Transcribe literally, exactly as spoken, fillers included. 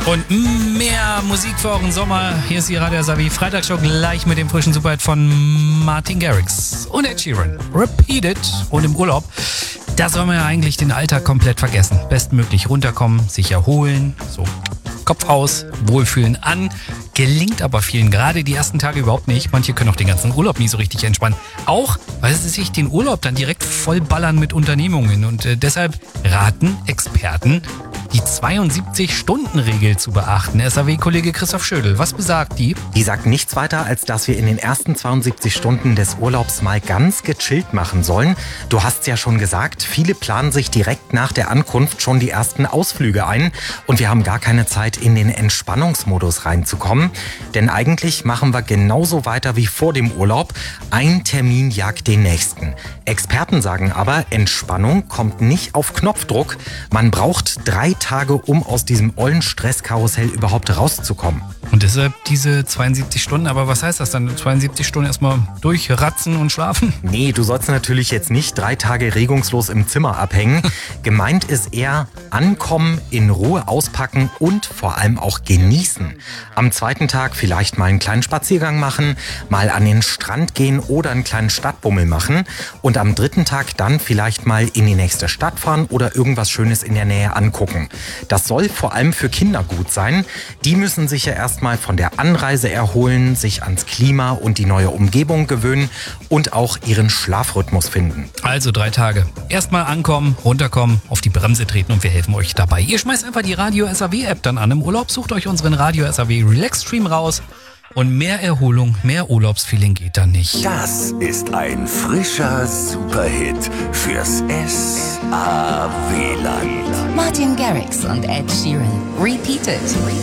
Und mehr Musik für euren Sommer. Hier ist die Radio S A W Freitagshow gleich mit dem frischen Superhit von Martin Garrix und Ed Sheeran. Repeat It. Und im Urlaub, da soll man ja eigentlich den Alltag komplett vergessen. Bestmöglich runterkommen, sich erholen, so Kopf aus, Wohlfühlen an. Gelingt aber vielen gerade die ersten Tage überhaupt nicht. Manche können auch den ganzen Urlaub nie so richtig entspannen. Auch, weil sie sich den Urlaub dann direkt vollballern mit Unternehmungen. Und äh, deshalb raten Experten, die zweiundsiebzig-Stunden-Regel zu beachten. S A W-Kollege Christoph Schödel, was besagt die? Die sagt nichts weiter, als dass wir in den ersten zweiundsiebzig Stunden des Urlaubs mal ganz gechillt machen sollen. Du hast ja schon gesagt, viele planen sich direkt nach der Ankunft schon die ersten Ausflüge ein. Und wir haben gar keine Zeit, in den Entspannungsmodus reinzukommen. Denn eigentlich machen wir genauso weiter wie vor dem Urlaub. Ein Termin jagt den nächsten. Experten sagen aber, Entspannung kommt nicht auf Knopfdruck. Man braucht drei Tage, um aus diesem ollen Stresskarussell überhaupt rauszukommen. Und deshalb diese zweiundsiebzig Stunden, aber was heißt das dann? zweiundsiebzig Stunden erstmal durchratzen und schlafen? Nee, du sollst natürlich jetzt nicht drei Tage regungslos im Zimmer abhängen. Gemeint ist eher ankommen, in Ruhe auspacken und vor allem auch genießen. Am zweiten Tag vielleicht mal einen kleinen Spaziergang machen, mal an den Strand gehen oder einen kleinen Stadtbummel machen und am dritten Tag dann vielleicht mal in die nächste Stadt fahren oder irgendwas Schönes in der Nähe angucken. Das soll vor allem für Kinder gut sein. Die müssen sich ja erstmal von der Anreise erholen, sich ans Klima und die neue Umgebung gewöhnen und auch ihren Schlafrhythmus finden. Also drei Tage. Erstmal ankommen, runterkommen, auf die Bremse treten und wir helfen euch dabei. Ihr schmeißt einfach die Radio S A W App dann an im Urlaub, sucht euch unseren Radio S A W Relax Stream raus und mehr Erholung, mehr Urlaubsfeeling geht dann nicht. Das ist ein frischer Superhit fürs S A W-Land. Martin Garrix und Ed Sheeran. Repeat It.